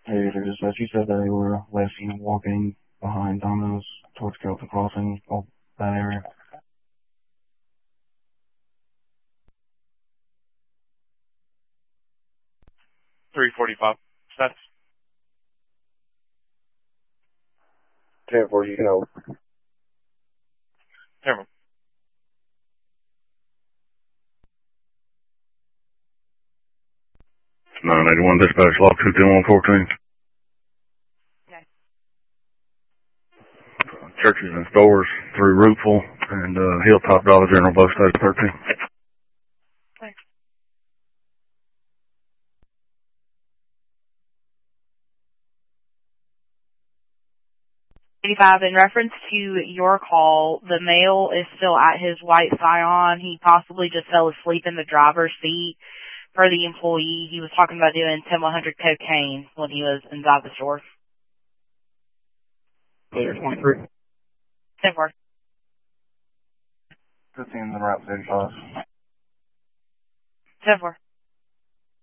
Hey, she said they were last seen walking behind Domino's towards Kelton Crossing, all that area. $3.45. That's 10-4, you can help. terrible. 981 dispatch, log 22114. Okay. Churches and stores through Rootful and Hilltop Dollar General, both stated 13. Thanks. 85, in reference to your call, the male is still at his white Scion. He possibly just fell asleep in the driver's seat. For the employee, he was talking about doing 10-100 cocaine when he was inside the store. Clear 23. 10-4. 15 in the route 35. 10-4.